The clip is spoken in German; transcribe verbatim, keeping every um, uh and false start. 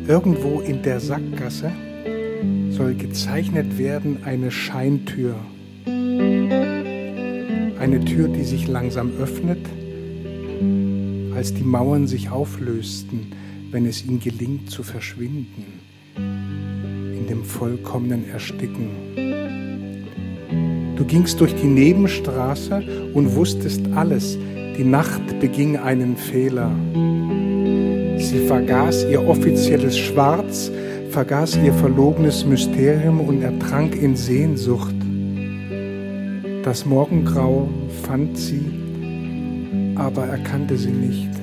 Irgendwo in der Sackgasse soll gezeichnet werden eine Scheintür. Eine Tür, die sich langsam öffnet, als die Mauern sich auflösten, wenn es ihnen gelingt zu verschwinden, in dem vollkommenen Ersticken. Du gingst durch die Nebenstraße und wusstest alles. Die Nacht beging einen Fehler. Sie vergaß ihr offizielles Schwarz, vergaß ihr verlogenes Mysterium und ertrank in Sehnsucht. Das Morgengrau fand sie, aber erkannte sie nicht.